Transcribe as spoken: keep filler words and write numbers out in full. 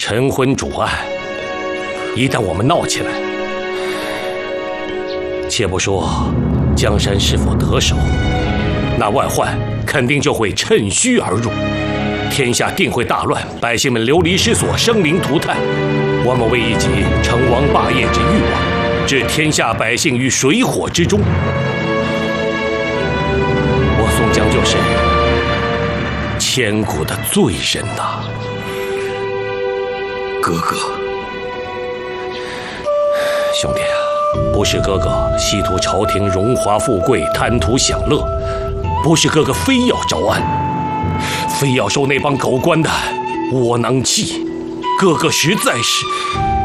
晨昏主案，一旦我们闹起来，且不说江山是否得手，那外患肯定就会趁虚而入，天下定会大乱，百姓们流离失所，生灵涂炭。我们为一己成王霸业之欲望，置天下百姓于水火之中。我宋江就是千古的罪人呐！ 哥哥， 兄弟啊，不是哥哥希图朝廷荣华富贵，贪图享乐，不是哥哥非要招安，非要受那帮狗官的窝囊气，哥哥实在是。